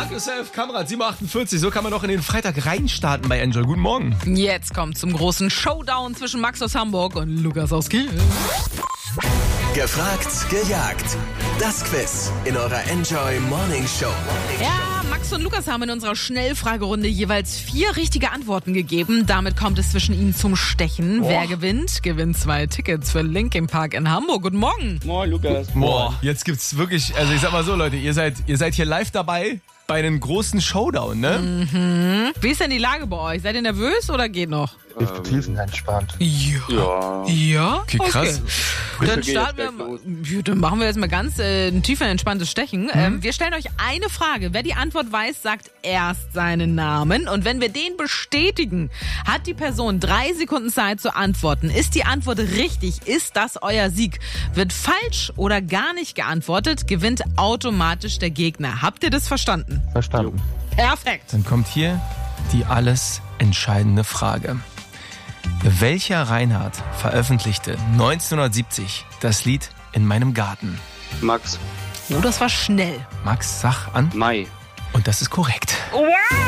Markus Elf, Kamerad 748. So kann man doch in den Freitag reinstarten bei Enjoy. Guten Morgen. Jetzt kommt zum großen Showdown zwischen Max aus Hamburg und Lukas aus Kiel. Gefragt, gejagt. Das Quiz in eurer Enjoy Morning Show. Ja, Max und Lukas haben in unserer Schnellfragerunde jeweils 4 richtige Antworten gegeben. Damit kommt es zwischen ihnen zum Stechen. Wer gewinnt? Gewinnt 2 Tickets für Linkin Park in Hamburg. Guten Morgen. Moin, Lukas. Boah, jetzt gibt's wirklich, also ich sag mal so, Leute, ihr seid hier live dabei bei einem großen Showdown, ne? Wie ist denn die Lage bei euch? Seid ihr nervös oder geht noch? Tiefenentspannt. Ja. Ja. Ja? Okay, krass. Dann geht starten jetzt wir gleich los. Ja, dann machen wir jetzt mal ganz ein tiefer entspanntes Stechen. Wir stellen euch eine Frage. Wer die Antwort weiß, sagt erst seinen Namen. Und wenn wir den bestätigen, hat die Person 3 Sekunden Zeit zu antworten. Ist die Antwort richtig? Ist das euer Sieg? Wird falsch oder gar nicht geantwortet, gewinnt automatisch der Gegner. Habt ihr das verstanden? Verstanden. Perfekt. Dann kommt hier die alles entscheidende Frage. Welcher Reinhard veröffentlichte 1970 das Lied In meinem Garten? Max. Oh, das war schnell. Max, sag an. Mai. Und das ist korrekt. Wow!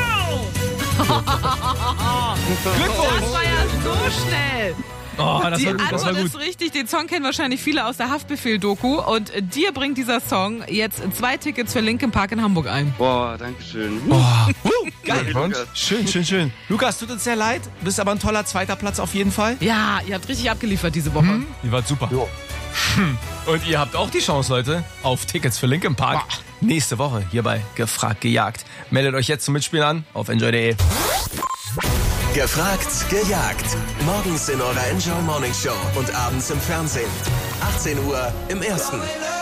Glückwunsch! Das war ja so schnell. Oh, das Die war gut, das war Antwort gut. ist richtig. Den Song kennen wahrscheinlich viele aus der Haftbefehl-Doku. Und dir bringt dieser Song jetzt 2 Tickets für Linkin Park in Hamburg ein. Boah, danke schön. Oh, geil. Lukas. Schön, schön, schön. Lukas, tut uns sehr leid. Bist aber ein toller 2. Platz auf jeden Fall. Ja, ihr habt richtig abgeliefert diese Woche. Ihr wart super. Jo. Und ihr habt auch die Chance, Leute, auf Tickets für Linkin Park. Nächste Woche hier bei Gefragt, Gejagt. Meldet euch jetzt zum Mitspielen an auf enjoy.de. Gefragt, gejagt. Morgens in eurer Enjoy Morning Show und abends im Fernsehen. 18 Uhr im Ersten.